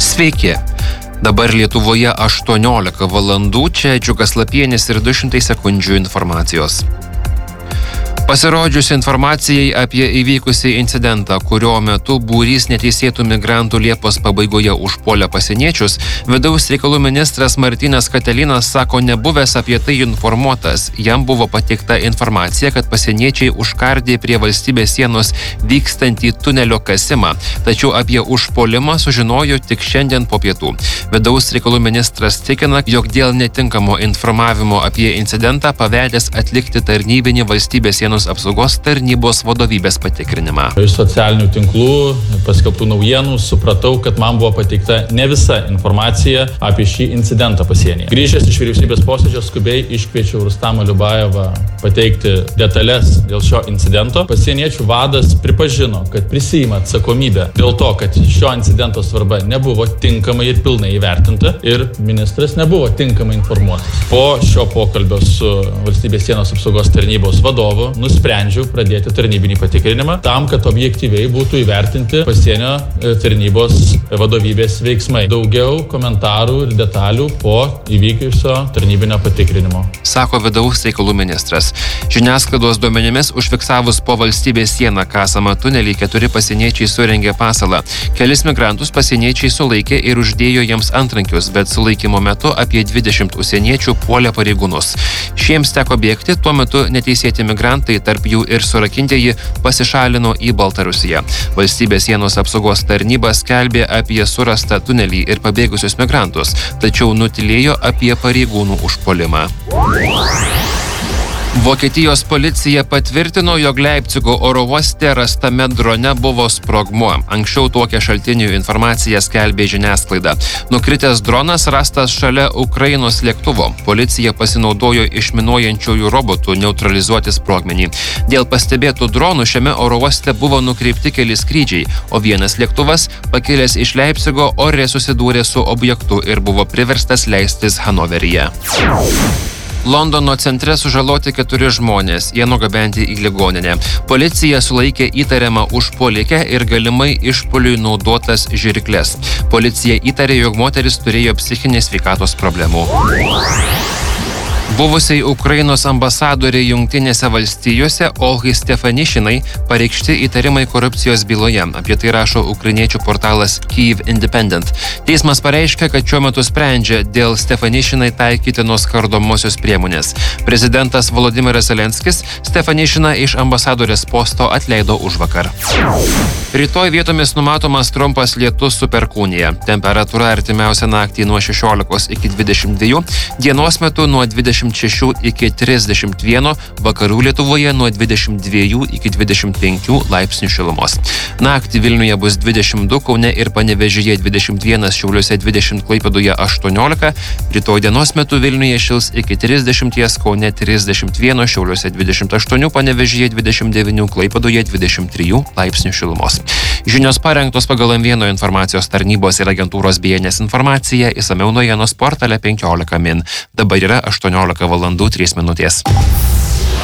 Sveiki. Dabar Lietuvoje 18 valandų, čia Džiugas Lapienis ir 200 sekundžių informacijos. Pasirodžius informacijai apie įvykusį incidentą, kurio metu būrys neteisėtų migrantų Liepos pabaigoje užpuolė pasieniečius, vidaus reikalų ministras Martynas Katelinas sako nebuvęs apie tai informuotas. Jam buvo pateikta informacija, kad pasieniečiai užkardė prie valstybės sienos vykstantį tunelio kasimą, tačiau apie užpuolimą sužinojo tik šiandien po pietų. Vidaus reikalų ministras tikina, jog dėl netinkamo informavimo apie incidentą pavedęs atlikti tarnybinį valstybės sienos apsaugos tarnybos vadovybės patikrinimą. Iš socialinių tinklų paskelbtų naujienų supratau, kad man buvo pateikta ne visa informacija apie šį incidentą pasienyje. Grįžęs iš vyriausybės posėdžio skubiai iškviečiau Rustamą Liubajevą pateikti detalės dėl šio incidento. Pasieniečių vadas pripažino, kad prisiima atsakomybę dėl to, kad šio incidento svarba nebuvo tinkamai ir pilnai įvertinta ir ministras nebuvo tinkamai informuotas. Po šio pokalbio su valstybės sienos apsaugos tarnybos vadovu nusprendžiau pradėti tarnybinį patikrinimą tam, kad objektyviai būtų įvertinti pasienio tarnybos vadovybės veiksmai. Daugiau komentarų ir detalių po įvykusio tarnybinio patikrinimo. Sako vidaus reikalų ministras. Žiniasklaidos duomenimis užfiksavus po valstybės sieną kasamą tunelį 4 pasieniečiai surengė pasalą. Kelis migrantus pasieniečiai sulaikė ir uždėjo jiems antrankius, bet sulaikymo metu apie 20 užsieniečių puolė pareigūnus. Šiems teko bėgti, tuo metu neteisėti migrantai, tarp jų ir surakintieji, pasišalino į Baltarusiją. Valstybės sienos apsaugos tarnyba skelbė apie surastą tunelį ir pabėgusius migrantus, tačiau nutylėjo apie pareigūnų užpuolimą. Vokietijos policija patvirtino, jog Leipcigo oro uoste rastame drone buvo sprogmuo. Anksčiau tokią šaltinių informaciją skelbė žiniasklaida. Nukritęs dronas rastas šalia Ukrainos lėktuvo. Policija pasinaudojo išminuojančiųjų robotų neutralizuoti sprogmenį. Dėl pastebėtų dronų šiame oro uoste buvo nukreipti keli skrydžiai, o vienas lėktuvas, pakilęs iš Leipcigo, ore susidūrė su objektu ir buvo priverstas leistis Hanoveryje. Londono centre sužaloti 4 žmonės, jie nugabenti į ligoninę. Policija sulaikė įtariamą užpuolikę ir galimai išpuoliui naudotas žirkles. Policija įtarė, jog moteris turėjo psichinės sveikatos problemų. Buvusiai Ukrainos ambasadoriai Jungtinėse valstijose Olgai Stefanišinai pareikšti įtarimai korupcijos byloje. Apie tai rašo ukrainiečių portalas Kyiv Independent. Teismas pareiškia, kad šiuo metu sprendžia dėl Stefanišinai taikytinos kardomosios priemonės. Prezidentas Volodymyras Zelenskis Stefanišiną iš ambasadorės posto atleido užvakar. Rytoj vietomis numatomas trumpas lietus su perkūnija. Temperatūra artimiausią naktį nuo 16 iki 22, dienos metu nuo 26 iki 31, vakarų Lietuvoje nuo 22 iki 25 laipsnių šilumos. Naktį Vilniuje bus 22, Kaune ir Panevėžyje 21, Šiauliuose 20, Klaipėdoje 18, rytoj dienos metu Vilniuje šils iki 30, Kaune 31, Šiauliuose 28, Panevėžyje 29, Klaipėdoje 23 laipsnių šilumos. Žinios parengtos pagal M1 informacijos tarnybos ir agentūros BNS informaciją, išsamiau naujienos portale 15 min. Dabar yra 18 valandų 3 minutės.